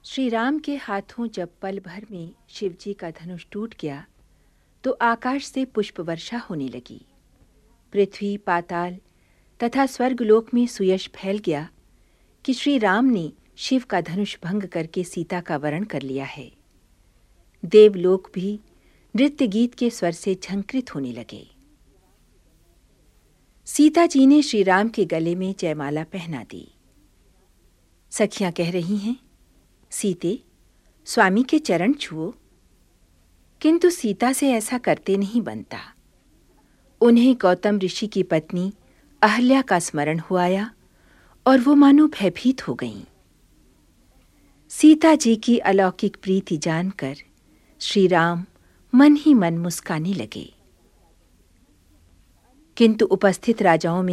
श्री राम के हाथों जब पल भर में शिवजी का धनुष टूट गया तो आकाश से पुष्प वर्षा होने लगी। पृथ्वी, पाताल तथा स्वर्गलोक में सुयश फैल गया कि श्री राम ने शिव का धनुष भंग करके सीता का वरण कर लिया है। देवलोक भी नृत्य गीत के स्वर से झंकृत होने लगे। सीता जी ने श्री राम के गले में जयमाला पहना दी। सखियां कह रही हैं, सीते, स्वामी के चरण छुओ। किंतु सीता से ऐसा करते नहीं बनता। उन्हें गौतम ऋषि की पत्नी अहल्या का स्मरण हुआया और वो मानो भयभीत हो गईं। सीता जी की अलौकिक प्रीति जानकर श्री राम मन ही मन मुस्काने लगे। किंतु उपस्थित राजाओं में